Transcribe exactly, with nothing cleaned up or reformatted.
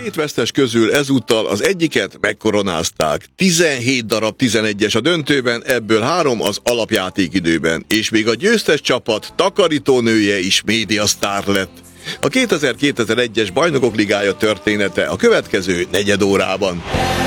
hét vesztes közül ezúttal az egyiket megkoronázták. tizenhét darab tizenegyes a döntőben, ebből három az alapjátékidőben, és még a győztes csapat takarítónője is médiasztár lett. A kétezer-kétezer-egyes Bajnokok Ligája története a következő negyed órában.